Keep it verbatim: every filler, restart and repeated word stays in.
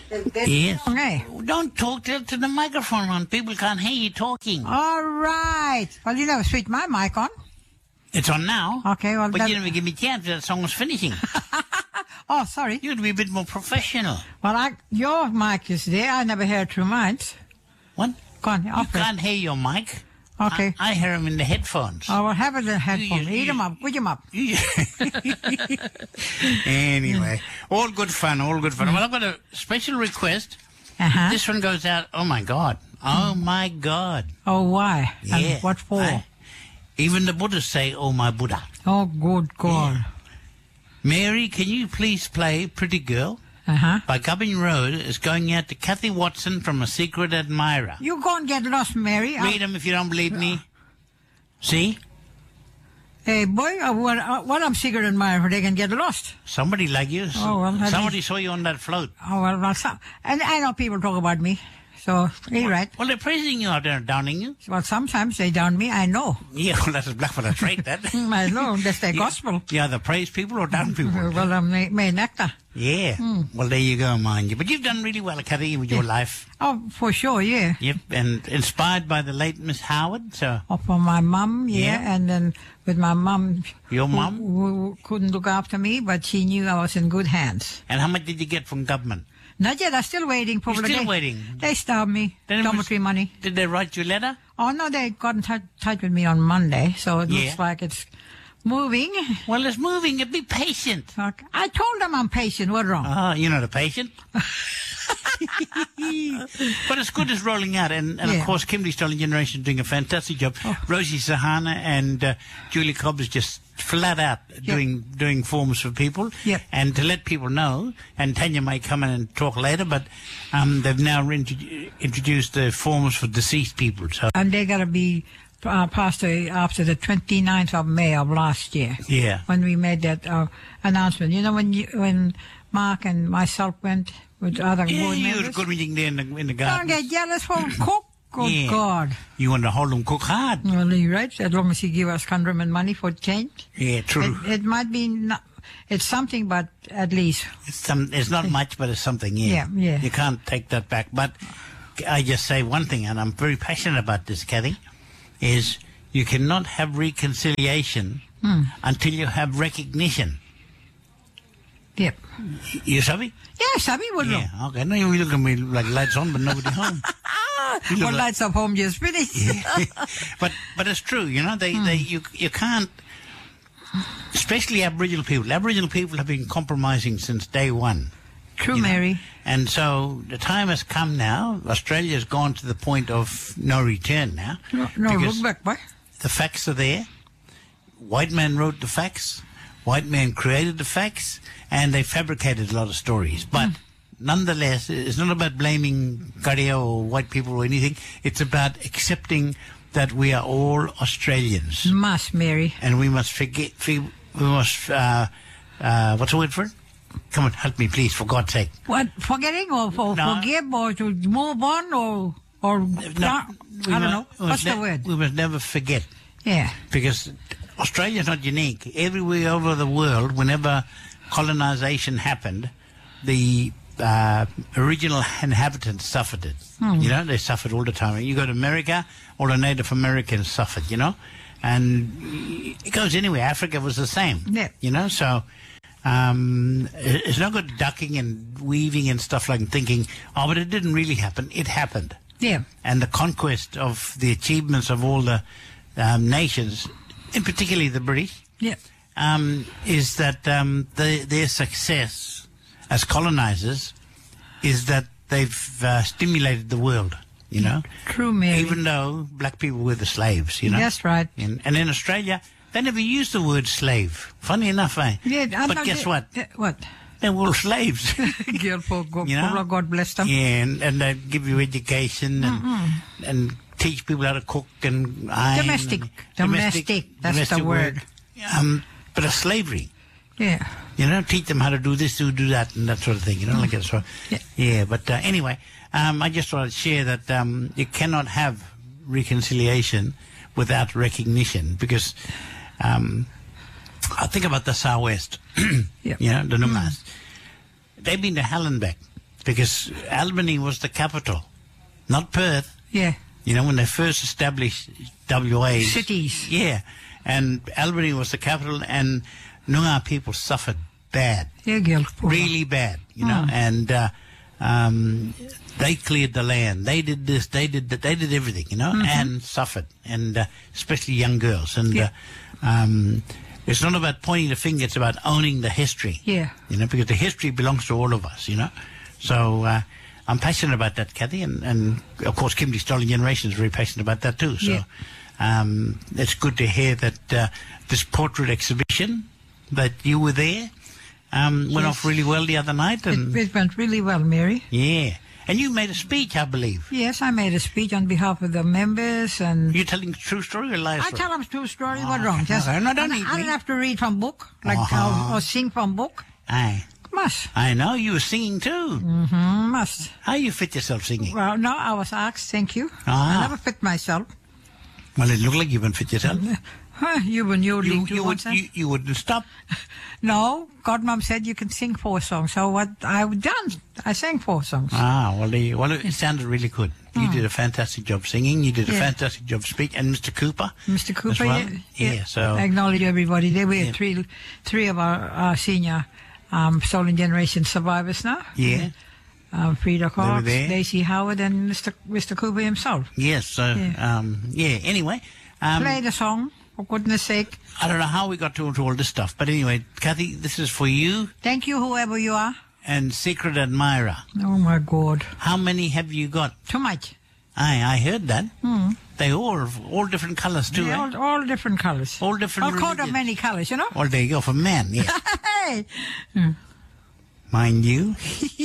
Yes. Okay. Don't talk to, to the microphone on. People can't hear you talking. All right. Well, you never switched my mic on. It's on now. Okay, well, But that- you never give me a chance. That song was finishing. Oh, sorry. You'd be a bit more professional. Well, I, your mic is there. I never heard through mine. What? Go on. You Okay. can't hear your mic. Okay. I, I hear them in the headphones. Oh, well, have it in headphones. You- Eat you- them up. Put them up. Anyway, all good fun, all good fun. Well, I've got a special request. Uh-huh. This one goes out, oh my God. Oh my God. Oh, why? Yeah. And what for? I- even the Buddhists say, oh my Buddha. Oh, good God. Mary, can you please play Pretty Girl Uh-huh. by Gubbin Road? Is going out to Kathy Watson from A Secret Admirer. You go and get lost, Mary. Read them if you don't believe me. See? Hey, boy, uh, what, uh, what I'm secret admirer, they can get lost. Somebody like you. Oh, well, that Somebody is- saw you on that float. Oh, well, well some, and I know people talk about me. So, you're right. Well, they're praising you out there, downing you. Well, sometimes they down me, I know. Yeah, well, that's a blackfellow trait, that. Mm, I know, that's their You- gospel. You either praise people or down people. Well, I'm may, may nectar. Yeah. Well, there you go, mind you. But you've done really well, Kathy, with your life. Oh, for sure, yeah. Yep. And inspired by the late Miss Howard. So, Oh, for my mum, yeah, Yeah. and then with my mum. Your who- mum? Who couldn't look after me, but she knew I was in good hands. and how much did you get from government? Not yet, I'm still waiting. Probably still they, waiting? They starved me. Then it was- Dormitory money. Did they write you a letter? Oh, no, they got in touch, touch with me on Monday, so it Yeah. looks like it's moving. Well, it's moving. Be patient. Okay. I told them I'm patient. What's wrong? Ah, you're not a patient. But it's good it's rolling out. And, and Yeah. of course, Kimberly Stolen Generation doing a fantastic job. Rosie Sahana and uh, Julie Cobb is just flat out doing doing forms for people. Yep. And to let people know, and Tanya may come in and talk later, but um, they've now reintrodu- introduced the forms for deceased people. So, And they got to be uh, passed uh, after the twenty-ninth of May of last year. yeah. When we made that uh, announcement. You know, when you, when Mark and myself went with other Yeah, board you had a members. good meeting there in the, in the Don't garden. get jealous for cook. Good Yeah. God. You want to hold them cook hard. Well, you're right. As long as you give us countrymen money for change. Yeah, true. It, it might be, not, it's something, but at least. It's, some, it's not much, but it's something, yeah. Yeah, yeah. You can't take that back. But I just say one thing, and I'm very passionate about this, Kathy, is you cannot have reconciliation Hmm. until you have recognition. Yep. You sabi? Yeah, Sabi would know. Yeah, okay. No, you look at me like lights on, but nobody home. You look Well, like- lights of home just finished. but but it's true, you know. They Hmm. they you you can't, especially Aboriginal people. Aboriginal people have been compromising since day one. True, you know. Mary. And so the time has come now. Australia's gone to the point of no return now. No, no because look back, boy. the facts are there. White man wrote the facts. White man created the facts, and they fabricated a lot of stories. But nonetheless, it's not about blaming Karia or white people or anything. It's about accepting that we are all Australians, Must, Mary. and we must forget. We must. Uh, uh, what's the word for it? Come on, help me, please, for God's sake. What, forgetting or for, No. forgive or to move on or, or, No, I we don't mu- know. we What's must the ne- word? We must never forget. Yeah. Because Australia's not unique. Everywhere over the world, whenever colonization happened, the uh, original inhabitants suffered it. Hmm. You know, they suffered all the time. You go to America, all the Native Americans suffered, you know. And it goes anywhere. Africa was the same. Yeah. You know, so um, it- it's not good ducking and weaving and stuff like thinking, oh, but it didn't really happen. It happened. Yeah. And the conquest of the achievements of all the um, nations, in particularly the British, Yeah. um, is that um, the, their success as colonizers is that they've uh, stimulated the world, you know, True, Mary. even though black people were the slaves, you know. That's right. And, and in Australia, they never used the word slave. Funny enough, eh? Yeah, I'm but not- guess what? uh, What? They were all slaves. Girl, for God, You know? God bless them. Yeah, and, and they give you education and and teach people how to cook and iron. Domestic. and- Domestic, that's domestic the word. work. Um, but a slavery. Yeah. You know, teach them how to do this, to do that, and that sort of thing. You know, like that. So, Yeah. yeah. But uh, anyway, um, I just thought I'd share that um, you cannot have reconciliation without recognition, because um, I think about the Southwest. Yeah. You know, the Numas. They've been to hell and back. because Albany was the capital, not Perth. Yeah. You know, when they first established W A Cities. Yeah, and Albany was the capital, and Noongar people suffered bad, Yeah, girl. really bad. You know, Mm. and uh, um, they cleared the land. They did this. They did that. They did everything. You know, and suffered, and uh, especially young girls. And Yeah. uh, um, it's not about pointing the finger. It's about owning the history. Yeah. You know, because the history belongs to all of us. You know, so. Uh, I'm passionate about that, Kathy, and, and of course, Kimberley Stolen Generation is very passionate about that too. So Yeah. um, it's good to hear that uh, this portrait exhibition, that you were there, um, went Yes. off really well the other night. And It, it went really well, Mary. yeah, and you made a speech, I believe. Yes, I made a speech on behalf of the members, and You're telling a true story or a lie I story? tell them true story. Oh, What wrong? Just okay. No, don't I, need I me. don't have to read from book, like Uh-huh. or, or sing from book. Aye. Must, I know, you were singing too. mm, must. How you fit yourself singing? Well, no, I was asked. Thank you. Ah. I never fit myself. Well, it looked like you wouldn't fit yourself. Huh, you were new You, league you, would, once. you, you wouldn't stop. No, Godmom said you can sing four songs. So what I've done, I sang four songs. Ah, well, the, well, it sounded really good. You did a fantastic job singing. You did a Hmm. Yeah. fantastic job speaking. And Mister Cooper. Mister as Cooper, well. yeah, Yeah, so I acknowledge everybody. There were Yeah. three, three of our, our senior um, Stolen Generation survivors now. yeah, Um, Frida Cox, there. Daisy Howard, and Mister Mister Cooper himself. yes. So Yeah. um, yeah. Anyway, um, Play the song, for goodness sake. I don't know how we got to, to all this stuff, but anyway, Kathy, this is for you Thank you, whoever you are. and Secret Admirer. Oh my God, How many have you got? too much. I I heard that. They all all different colours too. Yeah, eh? all, all different colors. All different A coat of religions. many colors, you know. Well, there you go for men. Yes, Hey, mind you.